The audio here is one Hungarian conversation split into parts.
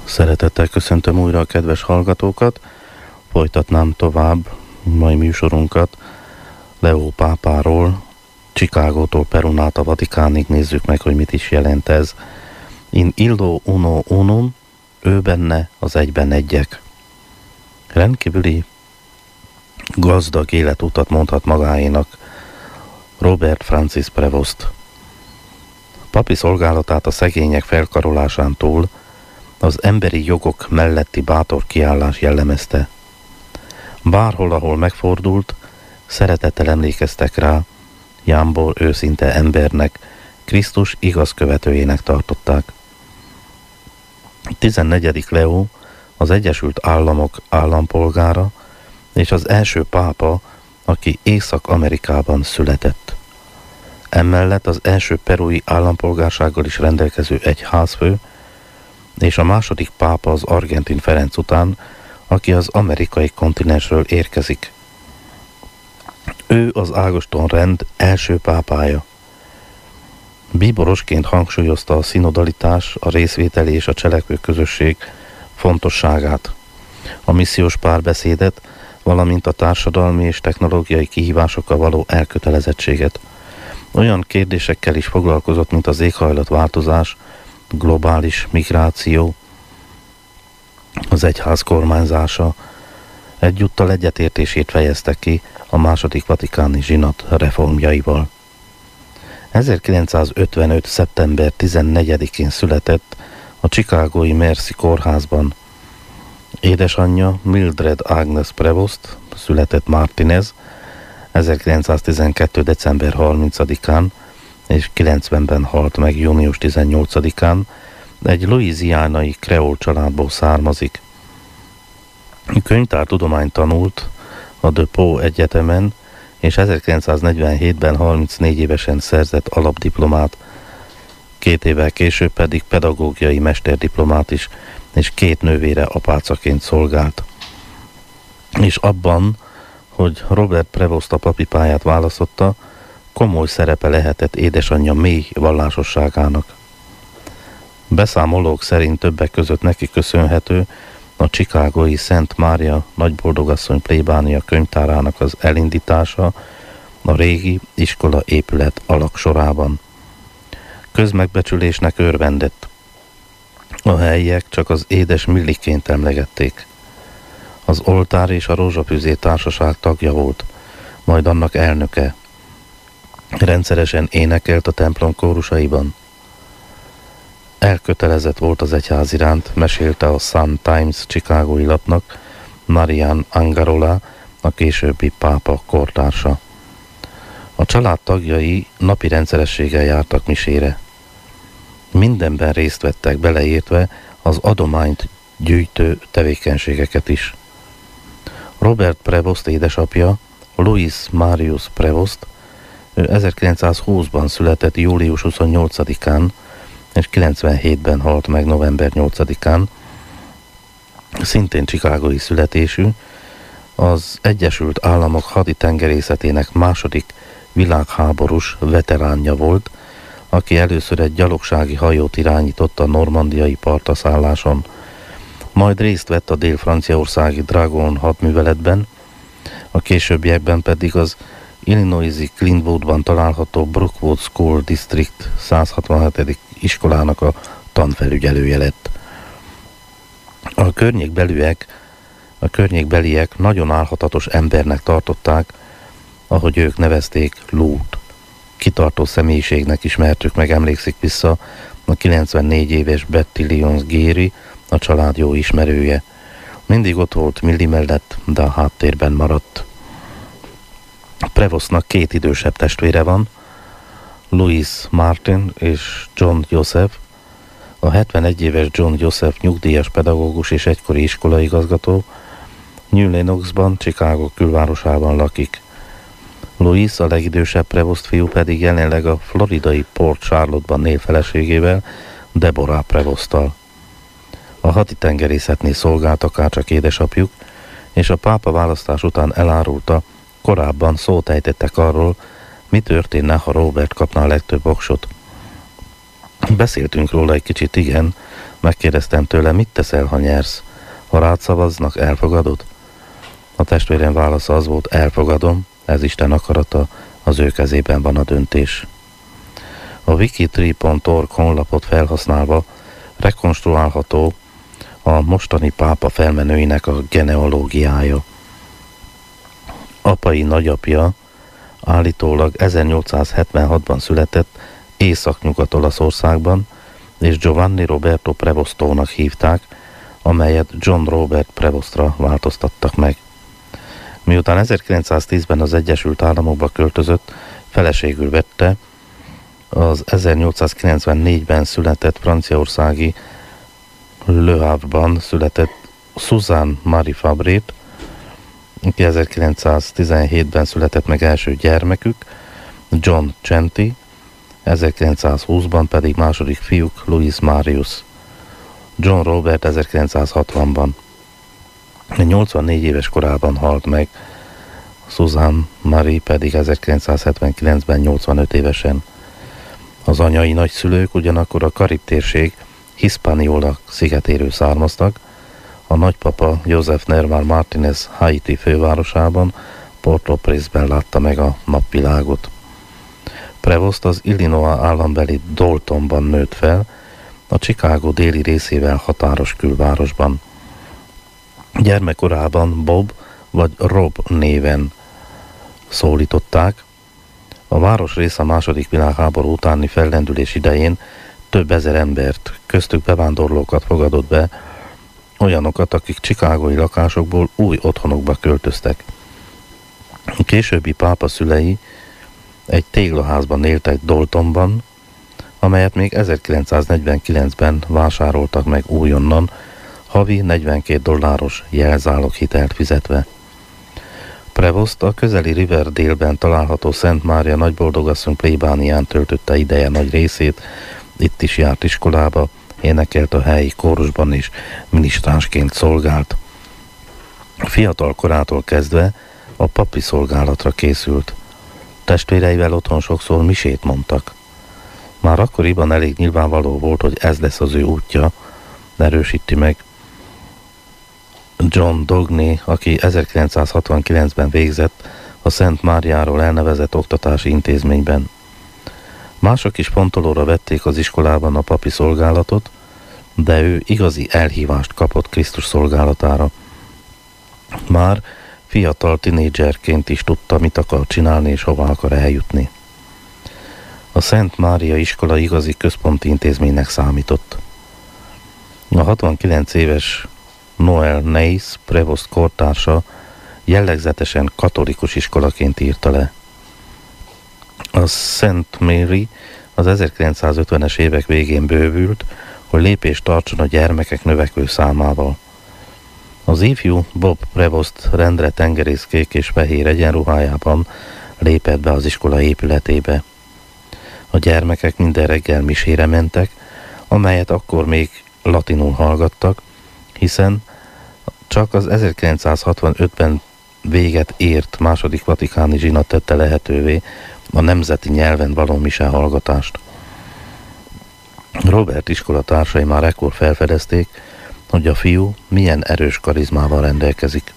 Szeretettel köszöntöm újra a kedves hallgatókat. Folytatnám tovább mai műsorunkat Leó pápáról, Chicagótól Perun át a Vatikánig. Nézzük meg, hogy mit is jelent ez. In illo uno unum, ő benne az egyben egyek. Rendkívüli gazdag életutat mondhat magáénak Robert Francis Prevost. Papi szolgálatát a szegények felkarolásán túl az emberi jogok melletti bátor kiállás jellemezte. Bárhol, ahol megfordult, szeretettel emlékeztek rá, jámbor őszinte embernek, Krisztus igaz követőjének tartották. 14. Leó az Egyesült Államok állampolgára és az első pápa, aki Észak-Amerikában született. Emellett az első perui állampolgársággal is rendelkező egyházfő, és a második pápa az argentin Ferenc után, aki az amerikai kontinensről érkezik. Ő az Ágoston rend első pápája. Bíborosként hangsúlyozta a szinodalitás, a részvételi és a cselekvő közösség fontosságát, a missziós párbeszédet, valamint a társadalmi és technológiai kihívásokkal való elkötelezettséget. Olyan kérdésekkel is foglalkozott, mint az éghajlatváltozás, globális migráció, az egyház kormányzása. Egyúttal egyetértését fejezte ki a második vatikáni zsinat reformjaival. 1955. szeptember 14-én született a chicagói Mercy kórházban. Édesanyja Mildred Agnes Prevost született Martinez 1912. december 30-án, és 90-ben halt meg június 18-án, egy louisianai kreol családból származik. Könyvtártudományt tanult a DePauw Egyetemen, és 1947-ben 34 évesen szerzett alapdiplomát, 2 évvel később pedig pedagógiai mesterdiplomát is, és 2 nővére apácaként szolgált. És abban, hogy Robert Prevost a papi pályát választotta, komoly szerepe lehetett édesanyja mély vallásosságának. Beszámolók szerint többek között neki köszönhető a chicagói Szent Mária Nagyboldogasszony plébánia könyvtárának az elindítása a régi iskola épület alaksorában. Közmegbecsülésnek örvendett. A helyiek csak az édes Milliként emlegették. Az oltár és a rózsafűzé társaság tagja volt, majd annak elnöke. Rendszeresen énekelt a templom kórusaiban. Elkötelezett volt az egyház iránt, mesélte a Sun Times chicagói lapnak Marian Angarola, a későbbi pápa kortársa. A család tagjai napi rendszerességgel jártak misére. Mindenben részt vettek, beleértve az adományt gyűjtő tevékenységeket is. Robert Prevost édesapja, Louis Marius Prevost, ő 1920-ban született július 28-án, és 97-ben halt meg november 8-án, szintén chicagói születésű, az Egyesült Államok haditengerészetének második világháborús veteránja volt, aki először egy gyalogsági hajót irányított a normandiai partaszálláson, majd részt vett a dél-franciaországi Dragon hadműveletben, a későbbiekben pedig az Illinois-i Clintwoodban található Brookwood School District 167. iskolának a tanfelügyelője lett. A környékbeliek nagyon álhatatos embernek tartották, ahogy ők nevezték, Lút. Kitartó személyiségnek ismertük meg, emlékszik vissza a 94 éves Betty Lyons Géri, a család jó ismerője. Mindig ott volt Milli mellett, de a háttérben maradt. Prevostnak 2 idősebb testvére van, Louis Martin és John Joseph. A 71 éves John Joseph nyugdíjas pedagógus és egykori iskolaigazgató, New Lenoxban, Chicago külvárosában lakik. Louis, a legidősebb Prevost fiú pedig jelenleg a floridai Port Charlotte-ban él feleségével, Deborah Prevosttal. A haditengerészetnél szolgált akárcsak édesapjuk, és a pápa választás után elárulta, korábban szót ejtettek arról, mi történne, ha Robert kapná a legtöbb voksot. Beszéltünk róla egy kicsit, igen, Megkérdeztem tőle, mit teszel, ha nyersz? Ha rád szavaznak, elfogadod? A testvérem válasza az volt, elfogadom, ez Isten akarata, az ő kezében van a döntés. A wiki3.org honlapot felhasználva rekonstruálható a mostani pápa felmenőinek a genealógiája. Apai nagyapja állítólag 1876-ban született Észak-Nyugat-Olaszországban, és Giovanni Roberto Prevostónak hívták, amelyet John Robert Prevostra változtattak meg. Miután 1910-ben az Egyesült Államokba költözött, feleségül vette az 1894-ben született franciaországi Le Havre-ban született Suzanne Marie Fabrét, aki 1917-ben született meg első gyermekük, John Centi, 1920-ban pedig második fiúk Louis Marius. John Robert 1960-ban. 84 éves korában halt meg, Suzanne Marie pedig 1979-ben 85 évesen. Az anyai nagyszülők ugyanakkor a Karib-térség Hispaniola szigetéről származtak, a nagypapa Joseph Nerval Martinez Haiti fővárosában, Port-au-Prince-ben látta meg a napvilágot. Prevost az Illinois állambeli Daltonban nőtt fel, a Chicago déli részével határos külvárosban. Gyermekkorában Bob vagy Rob néven szólították. A városrész a második világháború utáni fellendülés idején több ezer embert, köztük bevándorlókat fogadott be, olyanokat, akik chicagói lakásokból új otthonokba költöztek. A későbbi pápa szülei egy téglaházban éltek Daltonban, amelyet még 1949-ben vásároltak meg újonnan, havi $42 jelzáloghitelt fizetve. Prevost a közeli Riverdale-ben található Szent Mária Nagyboldogasszony plébánián töltötte ideje nagy részét, itt is járt iskolába, énekelt a helyi kórusban és minisztránsként szolgált. Fiatal korától kezdve a papi szolgálatra készült. Testvéreivel otthon sokszor misét mondtak. Már akkoriban elég nyilvánvaló volt, hogy ez lesz az ő útja, erősíti meg John Dogney, aki 1969-ben végzett a Szent Máriáról elnevezett oktatási intézményben. Mások is pontolóra vették az iskolában a papi szolgálatot, de ő igazi elhívást kapott Krisztus szolgálatára. Már fiatal tinédzserként is tudta, mit akar csinálni és hova akar eljutni. A Szent Mária iskola igazi központi intézménynek számított. A 69 éves Noel Neis, Prevost kortársa jellegzetesen katolikus iskolaként írta le. A Szent Mary az 1950-es évek végén bővült, hogy lépést tartson a gyermekek növekvő számával. Az ifjú Bob Prevost rendre tengerészkék és fehér egyenruhájában lépett be az iskola épületébe. A gyermekek minden reggel misére mentek, amelyet akkor még latinul hallgattak, hiszen csak az 1965-ben véget ért második vatikáni zsinat tette lehetővé a nemzeti nyelven való mise hallgatást. Robert iskolatársai már ekkor felfedezték, hogy a fiú milyen erős karizmával rendelkezik.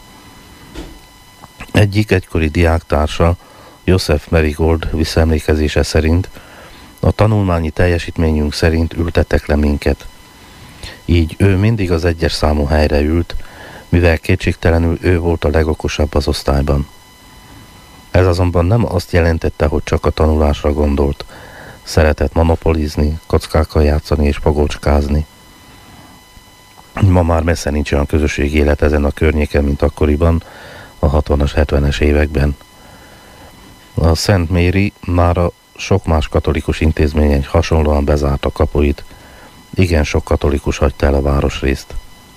Egyik egykori diáktársa, Joseph Marigold visszaemlékezése szerint a tanulmányi teljesítményünk szerint ültettek le minket. Így ő mindig az egyes számú helyre ült, mivel kétségtelenül ő volt a legokosabb az osztályban. Ez azonban nem azt jelentette, hogy csak a tanulásra gondolt. Szeretett monopolizni, kockákkal játszani és pagócskázni. Ma már messze nincs olyan közösségi élet ezen a környéken, mint akkoriban, a 60-as, 70-es években. A Szent Mary már a sok más katolikus intézményen hasonlóan bezárta kapuit. Igen sok katolikus hagyta el a városrészt.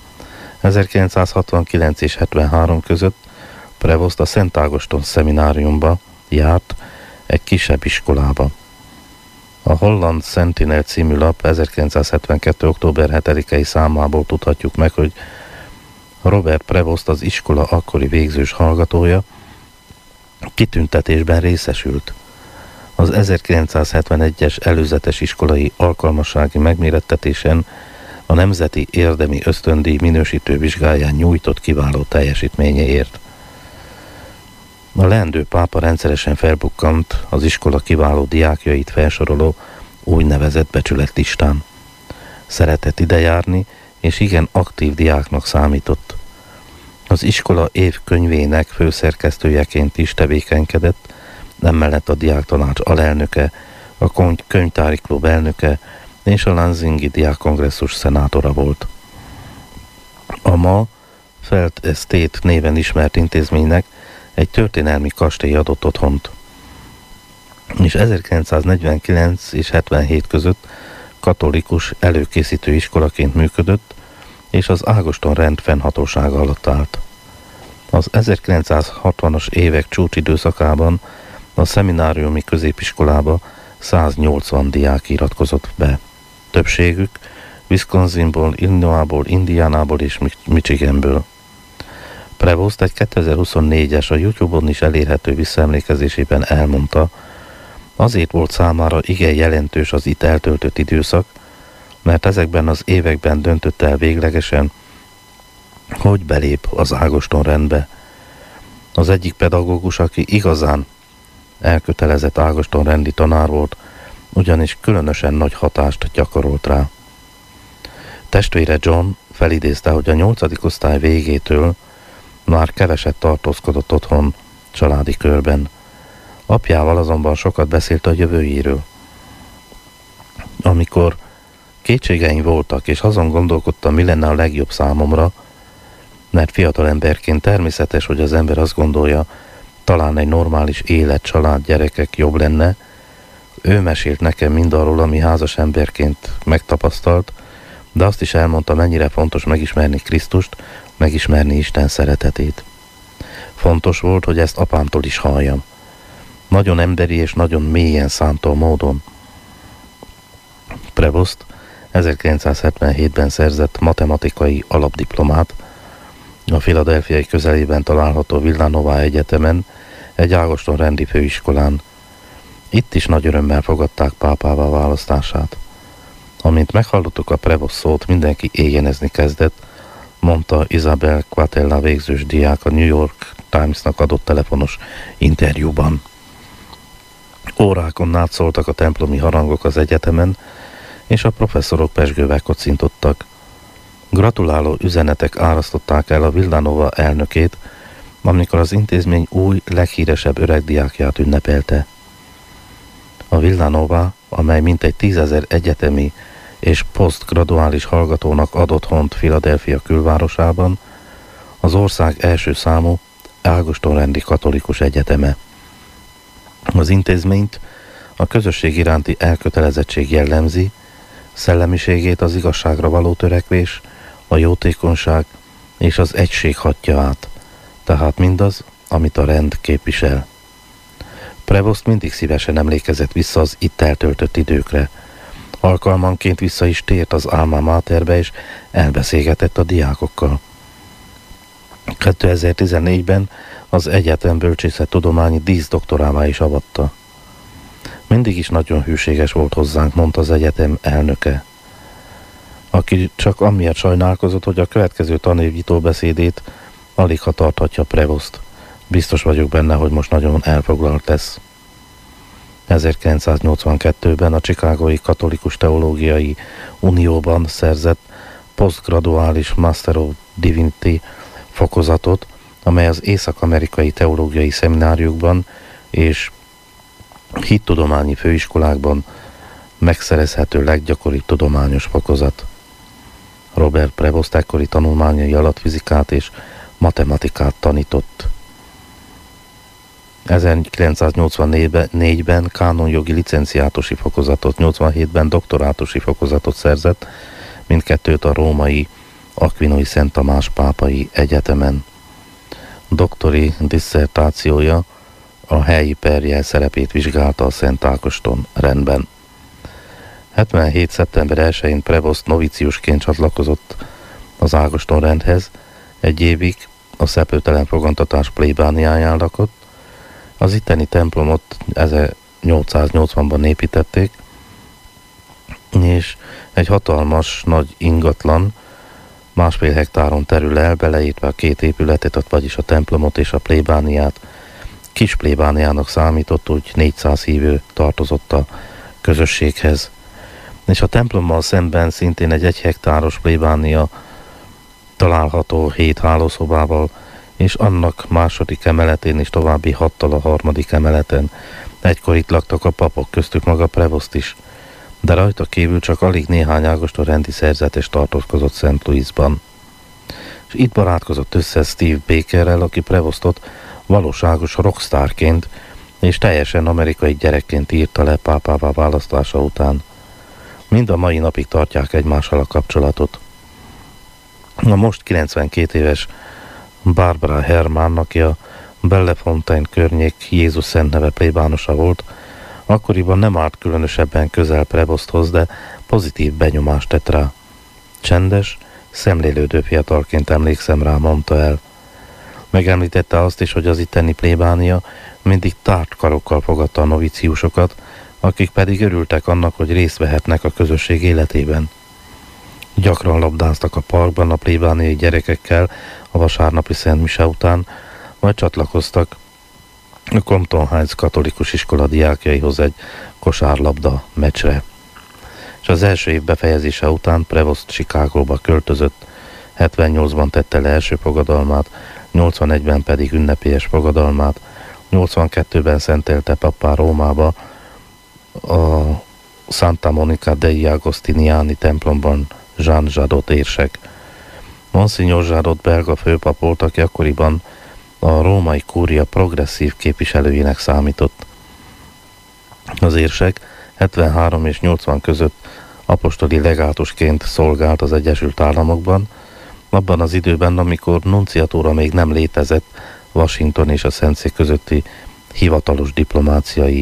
1969 és 73 között Prevost a Szent Ágoston szemináriumba járt, egy kisebb iskolába. A Holland Sentinel című lap 1972. október 7-i számából tudhatjuk meg, hogy Robert Prevost, az iskola akkori végzős hallgatója, kitüntetésben részesült. Az 1971-es előzetes iskolai alkalmassági megmérettetésen a Nemzeti Érdemi Ösztöndíj minősítő vizsgáján nyújtott kiváló teljesítményéért. A leendő pápa rendszeresen felbukkant az iskola kiváló diákjait felsoroló úgynevezett becsületlistán. Szeretett idejárni, és igen aktív diáknak számított. Az iskola évkönyvének főszerkesztőjeként is tevékenykedett, emellett a diáktanács alelnöke, a könyvtári klub elnöke és a Lanzingi diákkongresszus szenátora volt. A ma Felt Estate néven ismert intézménynek egy történelmi kastély adott otthont, és 1949 és 77 között katolikus előkészítő iskolaként működött, és az Ágoston rend fennhatósága alatt állt. Az 1960-as évek csúcsidőszakában a szemináriumi középiskolába 180 diák iratkozott be. Többségük Wisconsinból, Illinoisból, Indianából és Michiganből. Prevost egy 2024-es a YouTube-on is elérhető visszaemlékezésében elmondta, azért volt számára igen jelentős az itt eltöltött időszak, mert ezekben az években döntött el véglegesen, hogy belép az Ágoston rendbe. Az egyik pedagógus, aki igazán elkötelezett Ágoston rendi tanár volt, ugyanis különösen nagy hatást gyakorolt rá. Testvére John felidézte, hogy a 8. osztály végétől már keveset tartózkodott otthon családi körben. Apjával azonban sokat beszélt a jövőjéről. Amikor kétségeim voltak, és azon gondolkodtam, mi lenne a legjobb számomra, mert fiatal emberként természetes, hogy az ember azt gondolja, talán egy normális élet, család, gyerekek jobb lenne, ő mesélt nekem mindarról, ami házas emberként megtapasztalt, de azt is elmondta, mennyire fontos megismerni Krisztust, megismerni Isten szeretetét. Fontos volt, hogy ezt apámtól is halljam. Nagyon emberi és nagyon mélyen szántó módon. Prevost 1977-ben szerzett matematikai alapdiplomát a Philadelphiai közelében található Villanova Egyetemen, egy Ágoston rendi főiskolán. Itt is nagy örömmel fogadták pápává választását. Amint meghallottuk a Prevost szót, mindenki éjjenezni kezdett, mondta Isabel Quatella végzős diák a New York Times-nak adott telefonos interjúban. Órákon át szóltak a templomi harangok az egyetemen, és a professzorok pezsgővel kocintottak. Gratuláló üzenetek árasztották el a Villanova elnökét, amikor az intézmény új, leghíresebb öreg diákját ünnepelte. A Villanova, amely mintegy 10 000 egyetemi és posztgraduális hallgatónak ad otthont Philadelphia külvárosában, az ország első számú Ágoston rendi katolikus egyeteme. Az intézményt a közösség iránti elkötelezettség jellemzi, szellemiségét az igazságra való törekvés, a jótékonyság és az egység hatja át, tehát mindaz, amit a rend képvisel. Prevost mindig szívesen emlékezett vissza az itt eltöltött időkre. Alkalmanként vissza is tért az Alma Materbe, és elbeszélgetett a diákokkal. 2014-ben az egyetem bölcsészettudományi díszdoktorává is avatta. Mindig is nagyon hűséges volt hozzánk, mondta az egyetem elnöke, aki csak amiatt sajnálkozott, hogy a következő tanév nyitóbeszédét alig ha tarthatja Prevost. Biztos vagyok benne, hogy most nagyon elfoglalt lesz. 1982-ben a Chicagói Katolikus Teológiai Unióban szerzett posztgraduális Master of Divinity fokozatot, amely az észak-amerikai teológiai szemináriumban és hittudományi főiskolákban megszerezhető leggyakoribb tudományos fokozat. Robert Prevost ekkori tanulmányai alatt fizikát és matematikát tanított. 1984-ben kánonjogi licenciátusi fokozatot, 87-ben doktorátusi fokozatot szerzett, mindkettőt a római Aquinoi Szent Tamás pápai egyetemen. Doktori disszertációja a helyi perjel szerepét vizsgálta a Szent Ágoston rendben. 77. szeptember 1-én Prevost noviciusként csatlakozott az Ágoston rendhez, egy évig a Szeplőtelen fogantatás plébániáján lakott. Az itteni templomot 1880-ban építették, és egy hatalmas, nagy ingatlan, 1,5 hektáron terül el, beleértve a 2 épületet, vagyis a templomot és a plébániát. Kis plébániának számított, úgy 400 hívő tartozott a közösséghez. És a templommal szemben szintén egy 1 hektáros plébánia található 7 hálószobával, és annak második emeletén és további 6-tal a harmadik emeleten. Egykor itt laktak a papok, köztük maga prevoszt is, de rajta kívül csak alig néhány ágoston-rendi szerzetes tartózkodott Szent Louisban. És itt barátkozott össze Steve Bakerrel, aki prevosztot valóságos rockstarként és teljesen amerikai gyerekként írta le pápává választása után. Mind a mai napig tartják egymással a kapcsolatot. A most 92 éves Barbara Herrmann, aki a Bellefontaine környék Jézus Szent Neve plébánosa volt, akkoriban nem állt különösebben közel Prevosthoz, de pozitív benyomást tett rá. Csendes, szemlélődő fiatalként emlékszem rá, mondta el. Megemlítette azt is, hogy az itteni plébánia mindig tárt karokkal fogadta a novíciusokat, akik pedig örültek annak, hogy részt vehetnek a közösség életében. Gyakran labdáztak a parkban a plébániai gyerekekkel a vasárnapi szentmise után, majd csatlakoztak a Compton Heights katolikus iskola diákjaihoz egy kosárlabda meccsre. És az első év befejezése után Prevost Chicagóba költözött, 78-ban tette le első fogadalmát, 81-ben pedig ünnepélyes fogadalmát, 82-ben szentelte pappá Rómába, a Santa Monica dei Agostiniani templomban Jean Jadot érsek. Monsignor Jadot belga főpap volt, aki akkoriban a római kúria progresszív képviselőjének számított. Az érsek 73 és 80 között apostoli legátusként szolgált az Egyesült Államokban, abban az időben, amikor nunciatúra még nem létezett, Washington és a Szentszék közötti hivatalos diplomáciai